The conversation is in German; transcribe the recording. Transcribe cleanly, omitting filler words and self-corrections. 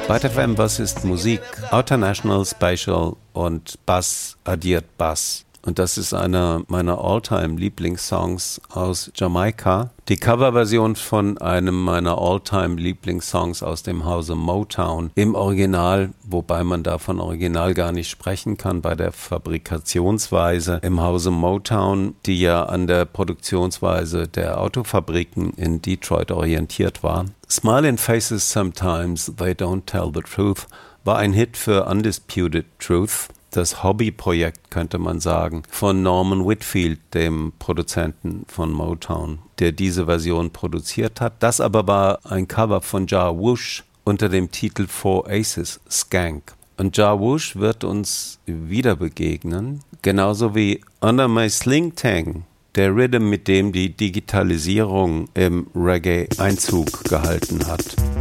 Byte FM, was ist Musik? Outer National, Spatial und Bass addiert Bass. Und das ist einer meiner All-Time-Lieblingssongs aus Jamaika. Die Coverversion von einem meiner All-Time-Lieblingssongs aus dem Hause Motown im Original, wobei man da von Original gar nicht sprechen kann bei der Fabrikationsweise im Hause Motown, die ja an der Produktionsweise der Autofabriken in Detroit orientiert war. Smiling Faces Sometimes, They Don't Tell the Truth war ein Hit für Undisputed Truth. Das Hobbyprojekt, könnte man sagen, von Norman Whitfield, dem Produzenten von Motown, der diese Version produziert hat. Das aber war ein Cover von Ja Woosh unter dem Titel Four Aces, Skank. Und Ja Woosh wird uns wieder begegnen, genauso wie Under My Sling Tang, der Rhythm, mit dem die Digitalisierung im Reggae Einzug gehalten hat.